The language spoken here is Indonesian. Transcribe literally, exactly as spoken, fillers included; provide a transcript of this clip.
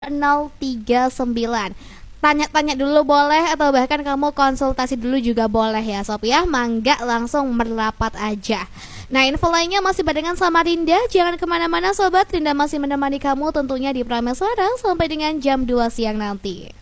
nol tiga sembilan. Tanya-tanya dulu boleh atau bahkan kamu konsultasi dulu juga boleh ya Sob ya. Mangga langsung merapat aja. Nah, info lainnya masih barengan sama Rinda. Jangan kemana-mana sobat, Rinda masih menemani kamu tentunya di Prameswara sampai dengan jam dua siang nanti.